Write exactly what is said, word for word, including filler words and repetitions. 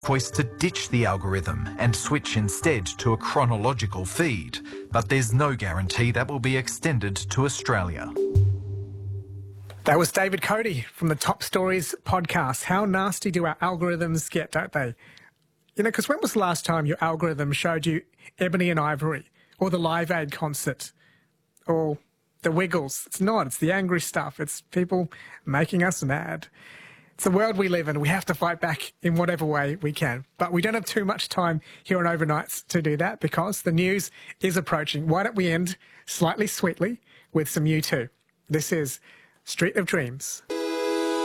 Choice to ditch the algorithm and switch instead to a chronological feed, but there's no guarantee that will be extended to Australia. That was David Cody from the Top Stories podcast. How nasty do our algorithms get, don't they? You know, because when was the last time your algorithm showed you Ebony and Ivory or the Live Aid concert or the Wiggles? It's not. It's the angry stuff. It's people making us mad. It's the world we live in. We have to fight back in whatever way we can. But we don't have too much time here on Overnights to do that because the news is approaching. Why don't we end slightly sweetly with some U two? This is Street of Dreams.